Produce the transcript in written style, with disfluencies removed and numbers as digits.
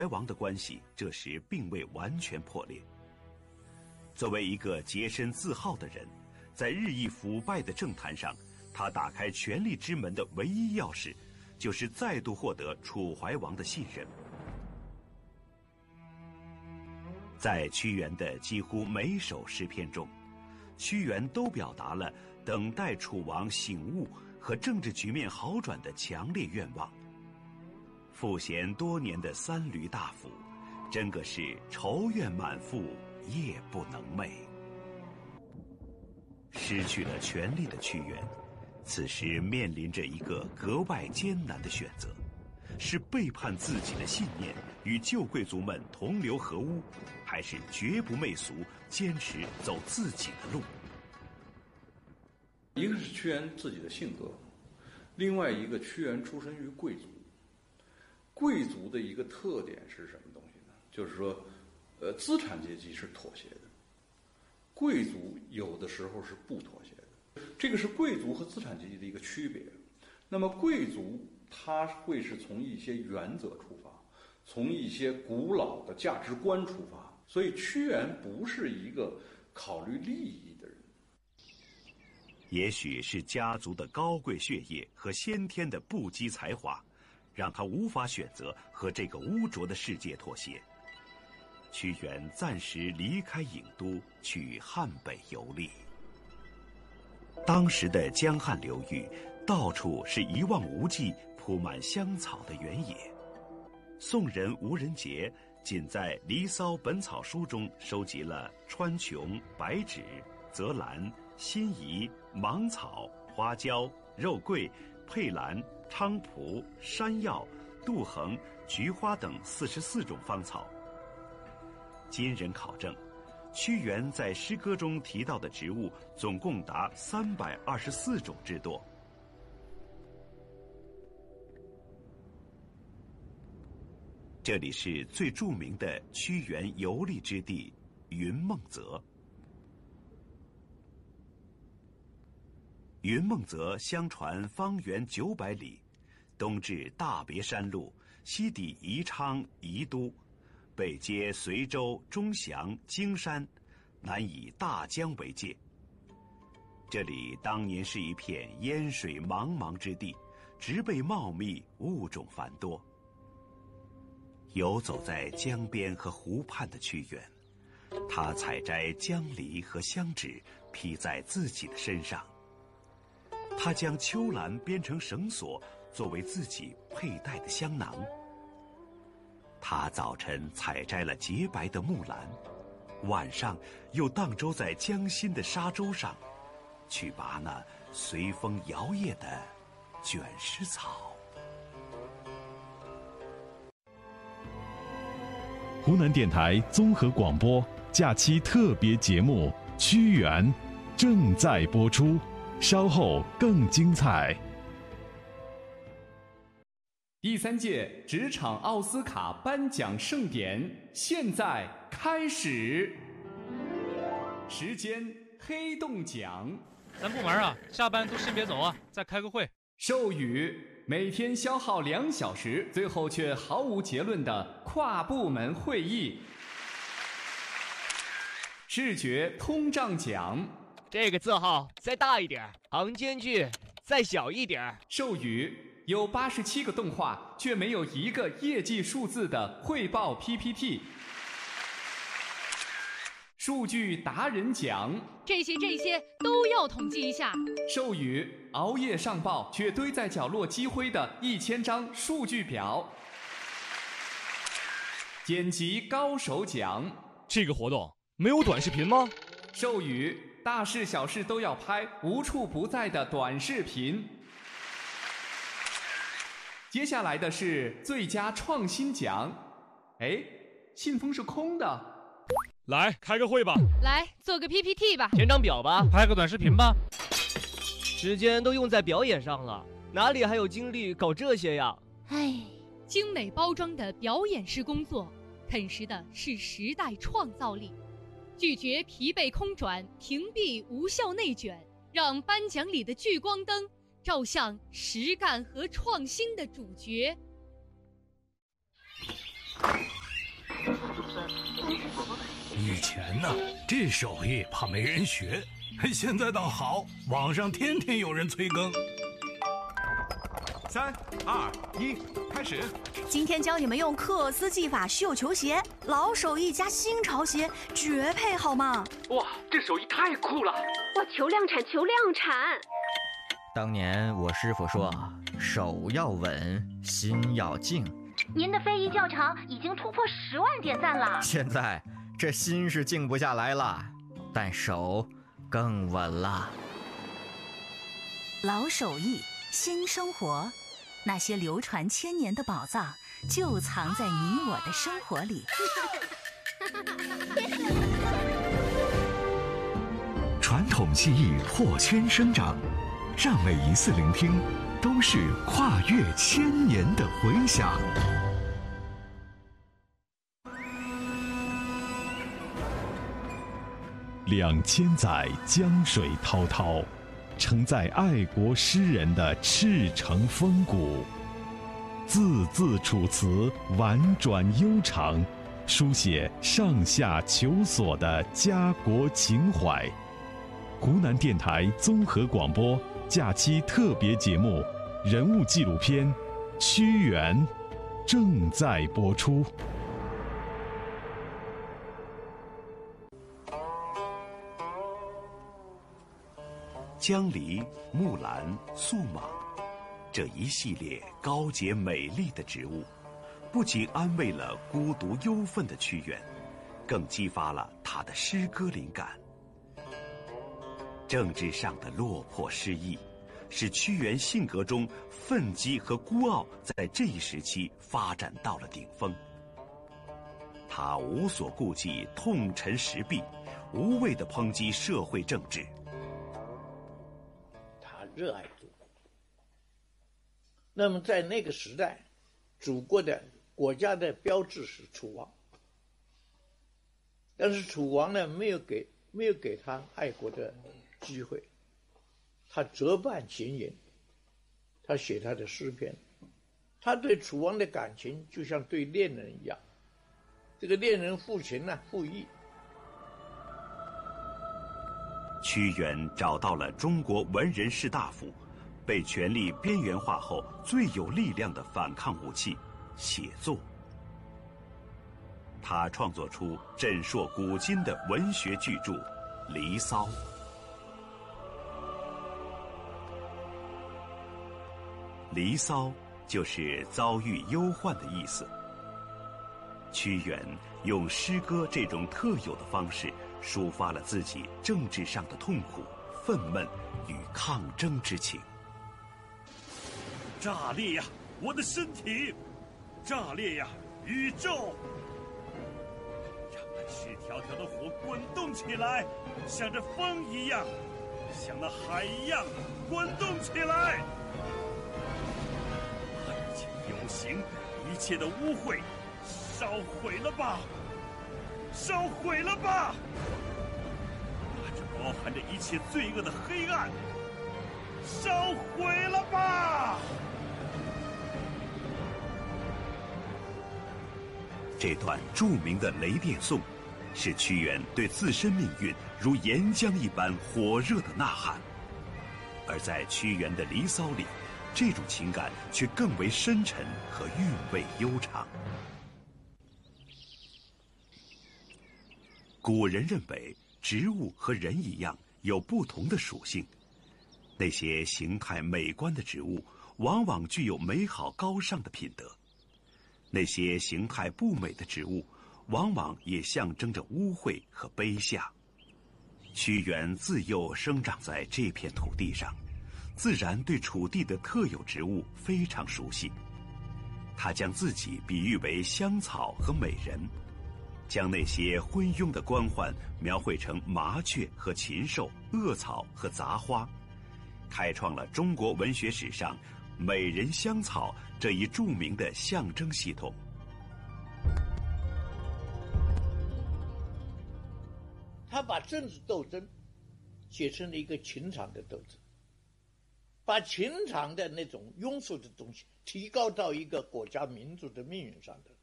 王的关系这时并未完全破裂。作为一个洁身自好的人，在日益腐败的政坛上，他打开权力之门的唯一钥匙，就是再度获得楚怀王的信任。在屈原的几乎每首诗篇中，屈原都表达了等待楚王醒悟和政治局面好转的强烈愿望。赋闲多年的三闾大夫，真个是愁怨满腹，夜不能寐。失去了权力的屈原，此时面临着一个格外艰难的选择：是背叛自己的信念，与旧贵族们同流合污，还是绝不媚俗，坚持走自己的路？ 一个是屈原自己的性格，另外一个屈原出身于贵族。贵族的一个特点是什么东西呢？就是说，资产阶级是妥协的，贵族有的时候是不妥协的。这个是贵族和资产阶级的一个区别。那么贵族他会是从一些原则出发，从一些古老的价值观出发，所以屈原不是一个考虑利益的人。 也许是家族的高贵血液和先天的不羁才华，让他无法选择和这个污浊的世界妥协。屈原暂时离开郢都，去汉北游历。当时的江汉流域，到处是一望无际、铺满香草的原野。宋人吴仁杰仅在《离骚本草书》中收集了川穹、白芷、泽兰、辛夷、芒草、花椒、肉桂、佩兰、菖蒲、山药、杜衡、菊花等44种芳草。今人考证，屈原在诗歌中提到的植物总共达324种之多。这里是最著名的屈原游历之地云梦泽。云梦泽相传方圆900里，东至大别山路，西抵宜昌、宜都，北接随州、钟祥、京山，南以大江为界。这里当年是一片烟水茫茫之地，植被茂密，物种繁多。游走在江边和湖畔的屈原，他采摘江梨和香脂，披在自己的身上。他将秋兰编成绳索，作为自己佩戴的香囊。他早晨采摘了洁白的木兰，晚上又荡舟在江心的沙洲上，去拔那随风摇曳的卷丝草。 湖南电台综合广播假期特别节目《屈原》正在播出，稍后更精彩。 第3届职场奥斯卡颁奖盛典现在开始，时间黑洞奖。 咱部门啊，下班都先别走啊，再开个会。 授予每天消耗2小时，最后却毫无结论的跨部门会议。视觉通胀奖。 这个字号再大一点，行间距再小一点。 授予有87个动画，却没有一个业绩数字的汇报 PPT。数据达人奖。 这些都要统计一下。 授予熬夜上报却堆在角落积灰的1000张数据表。剪辑高手奖。 这个活动没有短视频吗？ 授予大事小事都要拍，无处不在的短视频。接下来的是最佳创新奖。哎，信封是空的。 来开个会吧， 来做个 PPT 吧， 填张表吧， 拍个短视频吧。 时间都用在表演上了，哪里还有精力搞这些呀？ 唉，精美包装的表演式工作，啃食的是时代创造力。拒绝疲惫空转，屏蔽无效内卷，让颁奖里的聚光灯照向实干和创新的主角。 以前呢，这手艺怕没人学，现在倒好，网上天天有人催更。 3、2、1，开始！ 今天教你们用克斯技法绣球鞋，老手艺加新潮鞋，绝配好吗？ 哇，这手艺太酷了！ 哇，求量产，求量产！ 当年我师傅说，手要稳，心要静。 您的非遗教场已经突破10万点赞了。 现在这心是静不下来了，但手更稳了。 老手艺，新生活，那些流传千年的宝藏，就藏在你我的生活里。 传统技艺破圈生长，让每一次聆听都是跨越千年的回响。 2000载江水滔滔，承载爱国诗人的赤诚风骨，字字楚辞婉转悠长，书写上下求索的家国情怀。湖南电台综合广播假期特别节目人物纪录片《屈原》正在播出。 江梨、木兰、素莽，这一系列高洁美丽的植物，不仅安慰了孤独忧愤的屈原，更激发了他的诗歌灵感。政治上的落魄失意，使屈原性格中愤激和孤傲在这一时期发展到了顶峰。他无所顾忌，痛陈时弊，无畏地抨击社会政治。 他热爱祖国。那么在那个时代，祖国的国家的标志是楚王，但是楚王呢没有给他爱国的机会，他折半行吟，他写他的诗篇，他对楚王的感情就像对恋人一样，这个恋人负情呢负义。 屈原找到了中国文人士大夫被权力边缘化后最有力量的反抗武器——写作。他创作出震烁古今的文学巨著《离骚》。离骚就是遭遇忧患的意思。屈原用诗歌这种特有的方式，抒发了自己政治上的痛苦、愤懑与抗争之情。 炸裂呀，我的身体！炸裂呀，宇宙！让那赤条条的火滚动起来，像这风一样，像那海一样滚动起来！把一切有形、一切的污秽烧毁了吧！烧毁了吧！把这包含着一切罪恶的黑暗烧毁了吧！ 这段著名的《雷电颂》，是屈原对自身命运如岩浆一般火热的呐喊，而在屈原的《离骚》里，这种情感却更为深沉和韵味悠长。古人认为，植物和人一样有不同的属性，那些形态美观的植物，往往具有美好高尚的品德。那些形态不美的植物，往往也象征着污秽和卑下。屈原自幼生长在这片土地上，自然对楚地的特有植物非常熟悉。他将自己比喻为香草和美人，将那些昏庸的官宦描绘成麻雀和禽兽、恶草和杂花，开创了中国文学史上美人香草这一著名的象征系统。 他把政治斗争写成了一个情场的斗争，把情场的那种庸俗的东西提高到一个国家民族的命运上的。